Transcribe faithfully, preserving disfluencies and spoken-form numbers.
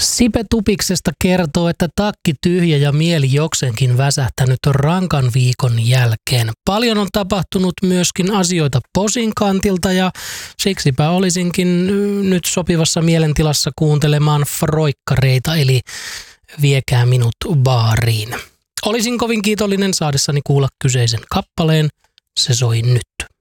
Sipe Tupiksesta kertoo, että takki tyhjä ja mieli jokseenkin väsähtänyt rankan viikon jälkeen. Paljon on tapahtunut myöskin asioita posin kantilta ja siksipä olisinkin nyt sopivassa mielentilassa kuuntelemaan froikkareita, eli viekää minut baariin. Olisin kovin kiitollinen saadessani kuulla kyseisen kappaleen. Se soi nyt.